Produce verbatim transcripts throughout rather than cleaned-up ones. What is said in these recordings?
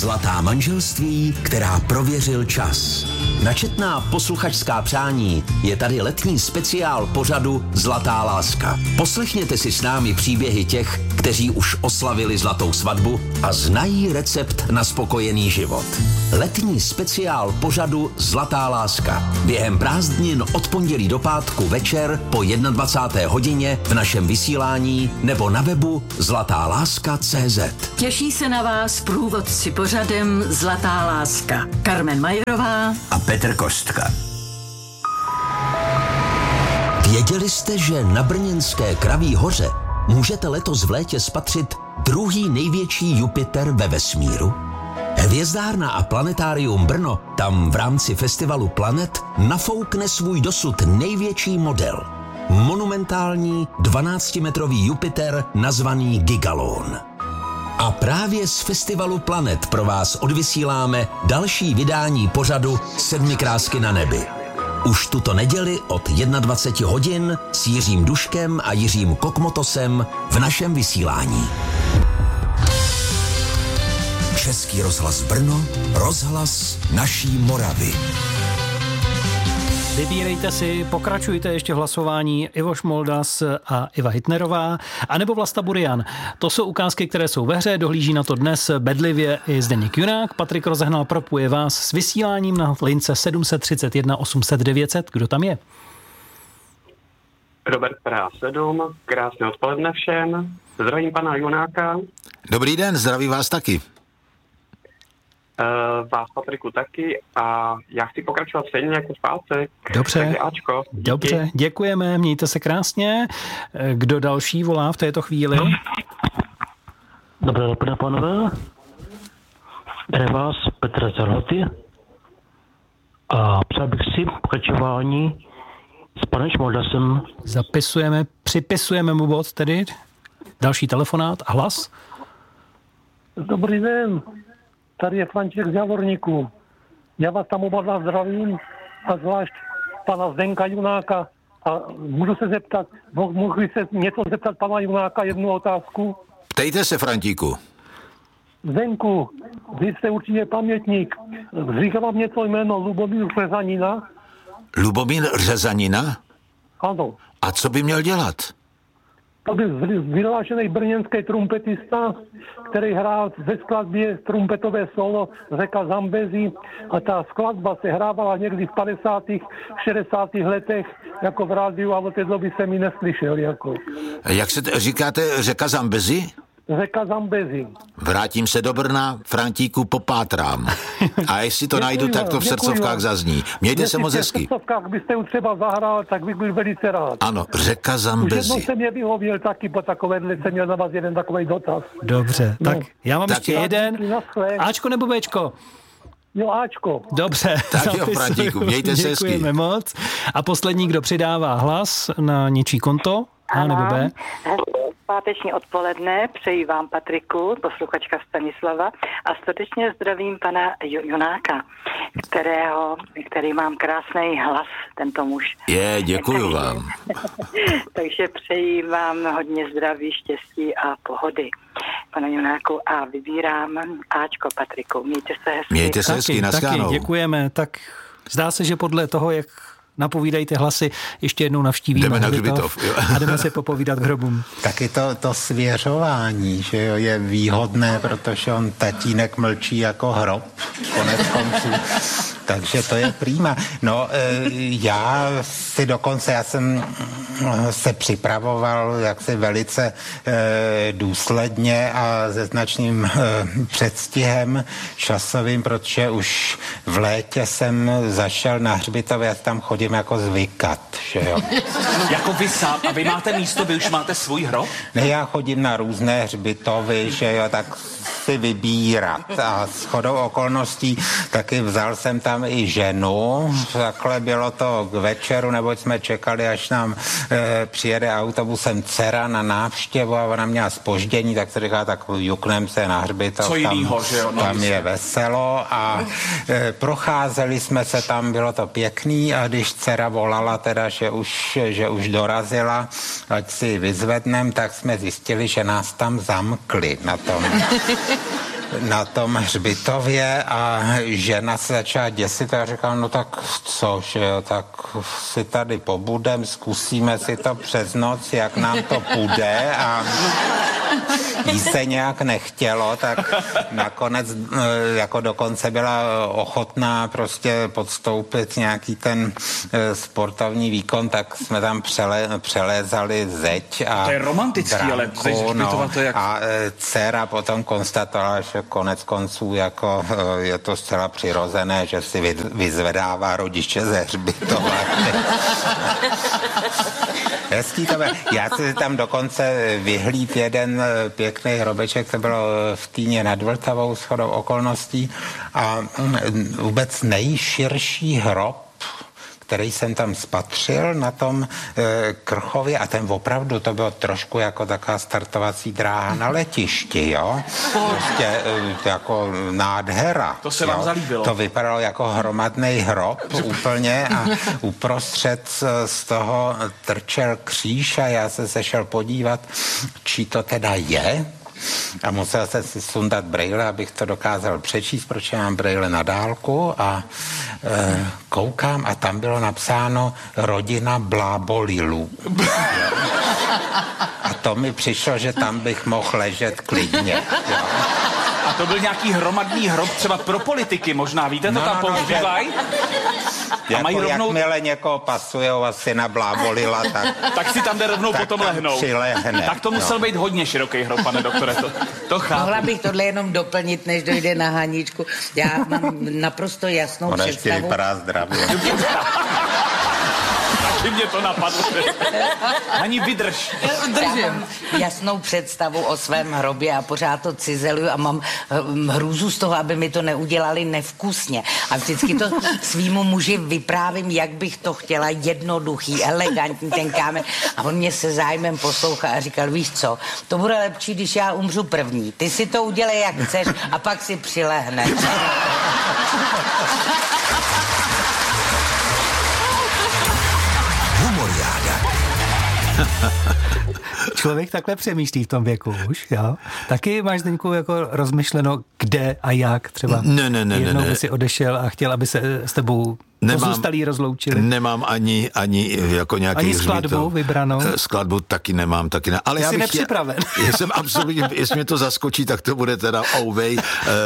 Zlatá manželství, která prověřil čas. Na četná posluchačská přání je tady letní speciál pořadu Zlatá láska. Poslechněte si s námi příběhy těch, kteří už oslavili zlatou svatbu a znají recept na spokojený život. Letní speciál pořadu Zlatá láska. Během prázdnin od pondělí do pátku večer po dvacáté jedné hodině v našem vysílání nebo na webu zlatá láska tečka cé zet. Těší se na vás průvodci pořadem Zlatá láska. Carmen Majerová a Petr Kostka. Věděli jste, že na brněnské Kraví hoře můžete letos v létě spatřit druhý největší Jupiter ve vesmíru? Hvězdárna a planetárium Brno tam v rámci festivalu Planet nafoukne svůj dosud největší model. Monumentální dvanáctimetrový Jupiter nazvaný Gigalon. A právě z festivalu Planet pro vás odvysíláme další vydání pořadu Sedmi krásky na nebi. Už tuto neděli od dvacet jedna hodin s Jiřím Duškem a Jiřím Kokmotosem v našem vysílání. Český rozhlas Brno, rozhlas naší Moravy. Vybírejte si, pokračujte ještě v hlasování Ivo Šmoldas a Iva Hitnerová, anebo Vlasta Burian. To jsou ukázky, které jsou ve hře, dohlíží na to dnes bedlivě i Zdeněk Junák. Patrik Rozehnal propuje vás s vysíláním na lince sedm set třicet jedna osm set devět set. Kdo tam je? Robert Praha sedm, krásné odpoledne všem. Zdravím pana Junáka. Dobrý den, zdraví vás taky. Uh, vás, Patriku, taky a já chci pokračovat stejně jako v pátek. Dobře, Ačko, dobře, děkujeme, mějte se krásně. Kdo další volá v této chvíli? Dobré dopoledne, pánové. Jmenuji vás Petr Zarhoty a přál bych si pokračování s panem Šmoldasem. Zapisujeme, připisujeme mu bod tedy. Další telefonát a hlas. Dobrý den. Tady je František z Javorníku. Já vás tam oba dva zdravím a zvlášť pana Zdenka Junáka. A můžu se zeptat, mohu se něco zeptat pana Junáka, jednu otázku? Ptejte se, Frantíku. Zdenku, vy jste určitě pamětník. Říká vám něco jméno Lubomír Řezanina? Lubomír Řezanina? Ano. A co by měl dělat? To byl vyhlášený brněnský trumpetista, který hrál ve skladbě trumpetové solo Řeka Zambezi a ta skladba se hrávala někdy v padesátých, šedesátých letech jako v rádiu a od té doby jsem ji neslyšel. Jako. Jak se t- říkáte Řeka Zambezi? Řeka Zambezi. Vrátím se do Brna, Frantíku, popátrám. A jestli to najdu, tak to v srdcovkách zazní. Mějte se moc hezky. V srdcovkách byste už třeba zahrál, tak bych byl velice rád. Ano, Řeka Zambezi. Už jednou jsem je vyhověl taky, po takovéhle jsem měl na vás jeden takový dotaz. Dobře, no. Tak já mám tak ještě jeden. Ačko nebo Bčko? Jo, Ačko. Dobře. Tak jo, Frantíku, mějte se hezky. Děkujeme moc. A poslední, kdo přidává hlas na něčí konto? A nebo B? Páteční odpoledne, přeji vám, Patriku, posluchačka Stanislava, a srdečně zdravím pana Junáka, kterého, který mám krásný hlas, tento muž. Je, děkuju vám. Takže přeji vám hodně zdraví, štěstí a pohody, pana Junáku, a vybírám Ačko, Patriku. Mějte se hezky. Mějte se hezky, naschánou. Taky, děkujeme. Tak zdá se, že podle toho, jak napovídají hlasy, ještě jednou navštívíme jdeme na hřbitov a jdeme si popovídat k hrobům. Taky to, to svěřování, že jo, je výhodné, protože on tatínek mlčí jako hrob, konec konců. Takže to je prima. No, já si dokonce, já jsem se připravoval jaksi velice důsledně a se značným předstihem časovým, protože už v létě jsem zašel na hřbitov, já tam chodím jako zvykat, že jo. Jako vysát? A vy máte místo, vy už máte svůj hrob? Ne, já chodím na různé hřbitovy, že jo, tak si vybírat a shodou okolností taky vzal jsem tam i ženu, takhle bylo to k večeru, neboť jsme čekali, až nám e, přijede autobusem dcera na návštěvu a ona měla zpoždění, tak se říká, tak juknem se na hřbitov, co jinýho, tam, že jo? No, tam je veselo a e, procházeli jsme se tam, bylo to pěkný a když dcera volala teda, že už, že už dorazila, ať si vyzvednem, tak jsme zjistili, že nás tam zamkli na tom na tom hřbitově a žena se začala děsit a já říkám, no tak co, že jo, tak si tady pobudem, zkusíme si to přes noc, jak nám to půjde a jí se nějak nechtělo, tak nakonec jako dokonce byla ochotná prostě podstoupit nějaký ten sportovní výkon, tak jsme tam přele, přelézali zeď a to je romantický, branku, ale no, to jak... a dcera potom konstatovala, že konec konců jako je to zcela přirozené, že si vyzvedává rodiče ze hřbitova. Hezký to bylo. Já si tam dokonce vyhlíd jeden pěkný hrobeček, to bylo v Týně nad Vltavou shodou okolností a vůbec nejširší hrob, který jsem tam spatřil na tom e, Krchově a ten opravdu to bylo trošku jako taková startovací dráha na letišti, jo? Prostě e, jako nádhera. To se jo? vám zalíbilo. To vypadalo jako hromadný hrob úplně a uprostřed z toho trčel kříž a já jsem se šel podívat, čí to teda je. A musel jsem si sundat brejle, abych to dokázal přečíst, protože mám brejle na dálku a e, koukám a tam bylo napsáno rodina Blábolilů. A to mi přišlo, že tam bych mohl ležet klidně. Jo. A to byl nějaký hromadný hrob třeba pro politiky možná, víte, to no, tam no, používají? Jako rovnou... jakmile někoho pasujou asi na Blábolila, tak... tak si tam jde rovnou potom lehnout. Přilehne. Tak to musel no. být hodně široký hrob, pane doktore, to, to chápu. Mohla bych tohle jenom doplnit, než dojde na Haničku. Já mám naprosto jasnou Ona představu. ještě vypadá zdravě. Taky mě to napadlo. Ani vydrž. Držím. Jasnou představu o svém hrobě a pořád to cizeluju a mám hrůzu z toho, aby mi to neudělali nevkusně. A vždycky to svýmu muži vyprávím, jak bych to chtěla, jednoduchý, elegantní ten kámen. A on mě se zájmem poslouchá a říkal, víš co, to bude lepší, když já umřu první. Ty si to udělej, jak chceš a pak si přilehneš. Člověk takhle přemýšlí v tom věku už, jo? Taky máš, Zdeňku, jako rozmyšleno, kde a jak třeba ne, ne, ne, jednou ne, ne. by si odešel a chtěl, aby se s tebou pozůstalí rozloučili. Nemám ani, ani jako nějaký ani skladbu hřbitov. vybranou? Skladbu taky nemám, taky ne. Ale Ty já jsi bych nepřipraven. Já, já jsem absolutně, jestli mě to zaskočí, tak to bude teda ouvej.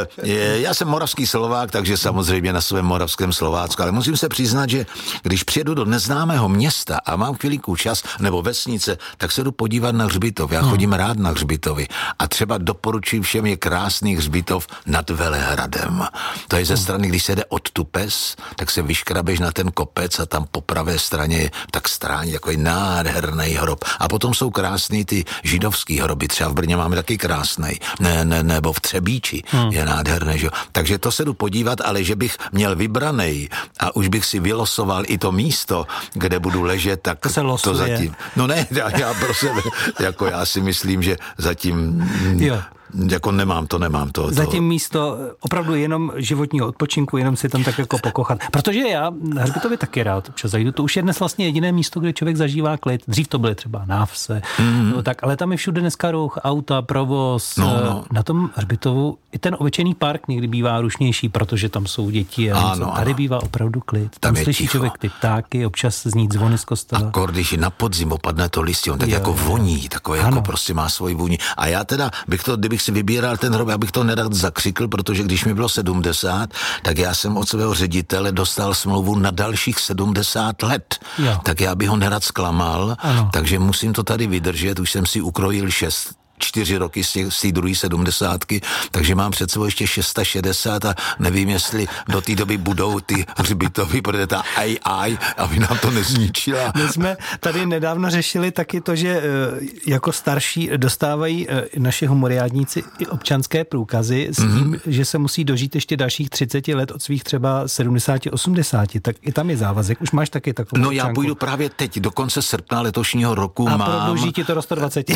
Já jsem moravský Slovák, takže samozřejmě na svém moravském Slovácku, ale musím se přiznat, že když přijedu do neznámého města a mám chvilku čas, nebo vesnice, tak se jdu podívat na hřbitov. Já chodím hmm. rád na hřbitovy a třeba doporučím všem, je krásný hřbitov nad Velehradem. To je ze strany, když se jde od Tupes, tak se vyškrabeš na ten kopec a tam po pravé straně je tak stráně takový nádherný hrob. A potom jsou krásný ty židovský hroby. Třeba v Brně máme taky krásný. Ne, ne, nebo v Třebíči hmm. je nádherný. Že? Takže to se jdu podívat, ale že bych měl vybranej a už bych si vylosoval i to místo, kde budu ležet, tak to, se to zatím. No ne, já, já pro sebe, jako já si myslím, že zatím jo. jako nemám to, nemám to. Zatím to... místo opravdu jenom životního odpočinku, jenom si tam tak jako pokochat. Protože já na hřbitově taky rád občas zajdu. To už je dnes vlastně jediné místo, kde člověk zažívá klid. Dřív to byly třeba návse, mm. no, tak, ale tam je všude dneska ruch, auta, provoz. No, no. Na tom hřbitovu i ten obyčejný park někdy bývá rušnější, protože tam jsou děti a ano, tady ano. bývá opravdu klid. Tam, tam slyší ticho. Člověk ty ptáky, občas zní zvony z kostela. A když na podzim opadne to listí, on tak jo, jako jo. voní, takové jako prostě má svoji vůni. A já teda bych to, kdybych si vybíral ten hrob, abych to nerad zakřikl, protože když mi bylo sedmdesát, tak já jsem od svého ředitele dostal smlouvu na dalších sedmdesát let. Jo. Tak já bych ho nerad zklamal, ano. takže musím to tady vydržet. Už jsem si ukrojil šest čtyři roky z té druhé sedmdesátky, takže mám před sebou ještě šedesát šest a nevím, jestli do té doby budou ty hřbitovy, protože ta A I, aby nám to nezničila. My jsme tady nedávno řešili taky to, že jako starší dostávají naši humoriádníci i občanské průkazy s tím, mm-hmm. že se musí dožít ještě dalších třicet let od svých třeba sedmdesát osmdesát, tak i tam je závazek. Už máš taky takovou No občanku. Já půjdu právě teď, do konce srpna letošního roku a mám... A prodlouží ti to do sto dvacet.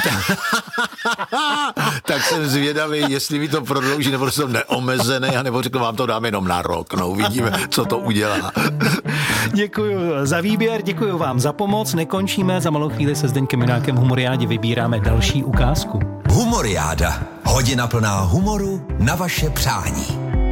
Tak jsem zvědavý, jestli mi to prodlouží, nebo jsem neomezený, anebo řekl, vám to dáme jenom na rok. No, uvidíme, co to udělá. Děkuju za výběr, děkuju vám za pomoc. Nekončíme, za malou chvíli se Zdeňkem Junákem v Humoriádě vybíráme další ukázku. Humor Humoriáda. Hodina plná humoru na vaše přání.